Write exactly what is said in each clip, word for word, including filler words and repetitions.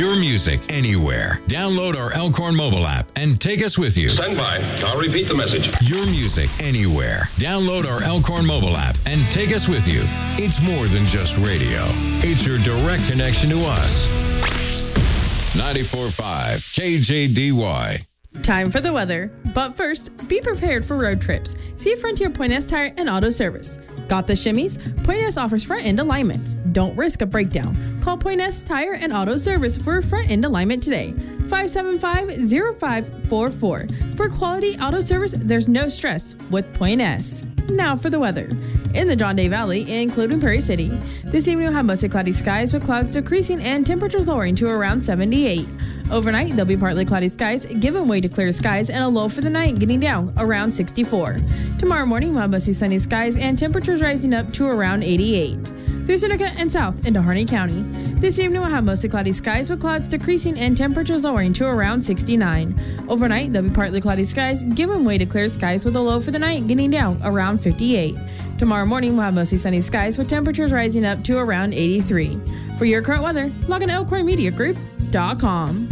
Your music anywhere. Download our Elkhorn mobile app and take us with you. Stand by. I'll repeat the message. Your music anywhere. Download our Elkhorn mobile app and take us with you. It's more than just radio. It's your direct connection to us. ninety-four point five K J D Y. Time for the weather. But first, be prepared for road trips. See Frontier Pointez Tire and Auto Service. Got the shimmies? Pointez offers front-end alignments. Don't risk a breakdown. Call Pointez Tire and Auto Service for a front-end alignment today. five seven five, zero five four four. For quality auto service, there's no stress with Pointez. Now for the weather. In the John Day Valley, including Prairie City, this evening we'll have mostly cloudy skies with clouds decreasing and temperatures lowering to around seventy-eight. Overnight, there'll be partly cloudy skies, giving way to clear skies, and a low for the night getting down around sixty-four. Tomorrow morning, we'll have mostly sunny skies and temperatures rising up to around eighty-eight. Through Seneca and south into Harney County. This evening, we'll have mostly cloudy skies with clouds decreasing and temperatures lowering to around sixty-nine. Overnight, there'll be partly cloudy skies, giving way to clear skies with a low for the night getting down around fifty-eight. Tomorrow morning, we'll have mostly sunny skies with temperatures rising up to around eighty-three. For your current weather, log on to elkhorn media group dot com.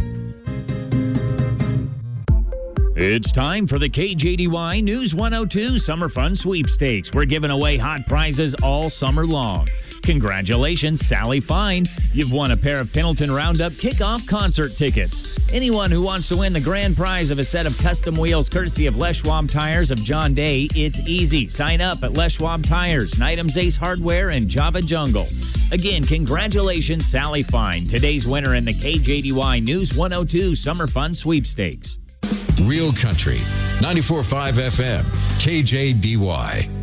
It's time for the K J D Y News one oh two Summer Fun Sweepstakes. We're giving away hot prizes all summer long. Congratulations, Sally Fine. You've won a pair of Pendleton Roundup kickoff concert tickets. Anyone who wants to win the grand prize of a set of custom wheels courtesy of Les Schwab Tires of John Day, it's easy. Sign up at Les Schwab Tires, Nightham's Ace Hardware, and Java Jungle. Again, congratulations, Sally Fine. Today's winner in the K J D Y News one oh two Summer Fun Sweepstakes. Real Country, ninety-four point five F M, K J D Y.